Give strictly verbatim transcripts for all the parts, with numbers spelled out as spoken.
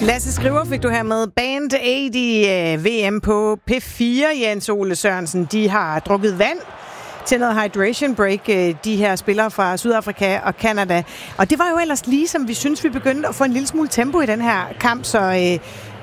Lasse Skriver fik du her med Band otte i uh, V M på P fire. Jens Ole Sørensen, de har drukket vand til noget hydration break, uh, de her spillere fra Sydafrika og Canada. Og det var jo ellers lige som vi synes, vi begyndte at få en lille smule tempo i den her kamp, så uh,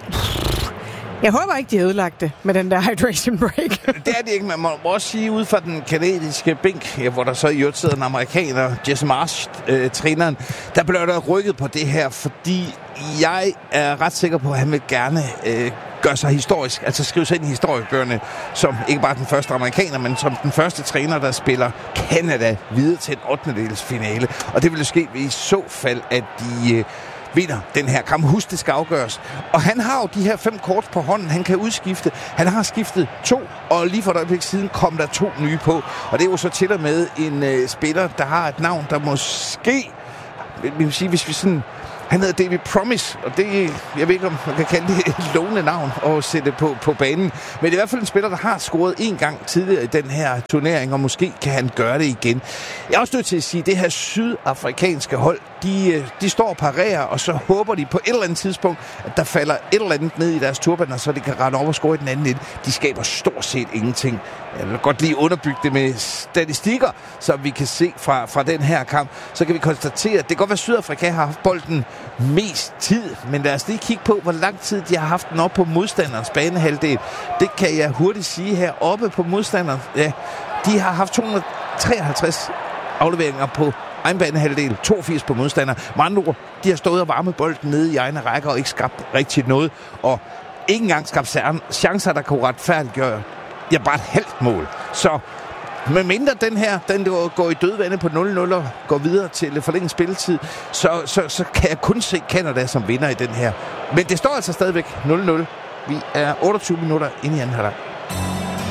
jeg håber ikke, de har ødelagt det med den der hydration break. Det er det ikke. Man må også sige, ud fra den kanadiske bænk, ja, hvor der så i øvrigt sidder en amerikaner, Jesse Marsh, øh, træneren, der blev der rykket på det her, fordi jeg er ret sikker på, at han vil gerne øh, gøre sig historisk, altså skrive sig ind i historiebøgerne, som ikke bare den første amerikaner, men som den første træner, der spiller Canada videre til en ottendedels finale. Og det vil jo ske i så fald, at de øh, vinder den her kamp. Husk, det skal afgøres. Og han har jo de her fem kort på hånden, han kan udskifte. Han har skiftet to, og lige for et øjeblik siden kom der to nye på. Og det er jo så til og med en øh, spiller, der har et navn, der måske, vi vil sige, hvis vi sådan, han hedder David Promise, og det, jeg ved ikke, om man kan kalde det et lovende navn at sætte på, på banen. Men det er i hvert fald en spiller, der har scoret en gang tidligere i den her turnering, og måske kan han gøre det igen. Jeg er også nødt til at sige, at det her sydafrikanske hold, de, de står og parerer, og så håber de på et eller andet tidspunkt, at der falder et eller andet ned i deres turbaner, så de kan rette over og score i den anden ende. De skaber stort set ingenting. Jeg vil godt lige underbygge det med statistikker, så vi kan se fra, fra den her kamp. Så kan vi konstatere, at det kan godt være, at Sydafrika har haft bolden mest tid, men lad os lige kigge på, hvor lang tid de har haft den op på modstanderens banehalvdel. Det kan jeg hurtigt sige her. Oppe på modstanderen, ja, de har haft to hundrede treoghalvtreds afleveringer på egen banehalvdel, toogfirs på modstander. Med andre ord, de har stået og varmet bolden nede i egne rækker og ikke skabt rigtig noget, og ikke engang skabt chancer, der kunne retfærdiggøre, ja, bare et halvt mål. Så med mindre den her, den går i dødvande på nul nul og går videre til forlænget spilletid, så, så, så kan jeg kun se Canada som vinder i den her. Men det står altså stadigvæk nul nul. Vi er otteogtyve minutter inde i anden halvleg.